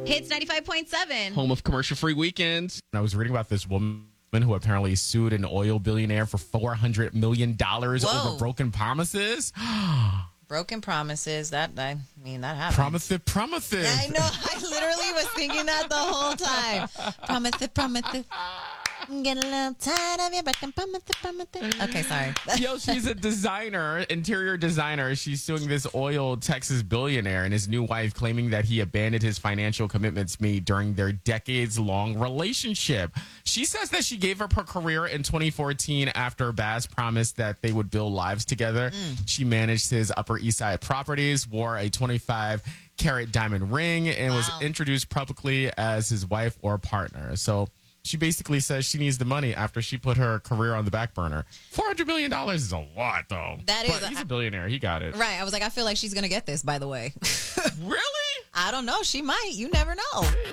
Hits 95.7. Home of commercial-free weekends. I was reading about this woman who apparently sued an oil billionaire for $400 million over broken promises. Broken promises. That happened. Promises. I know. I literally was thinking that the whole time. Promises. I'm getting a little tired of your broken promises. Okay, sorry. Yo, she's a designer, interior designer. She's suing this oil Texas billionaire and his new wife, claiming that he abandoned his financial commitments made during their decades-long relationship. She says that she gave up her career in 2014 after Bass promised that they would build lives together. She managed his Upper East Side properties, wore a 25-carat diamond ring, and was introduced publicly as his wife or partner. So she basically says she needs the money after she put her career on the back burner. $400 million is a lot, though. But he's a billionaire. He got it. Right. I was like, I feel like she's going to get this, by the way. Really? I don't know. She might. You never know.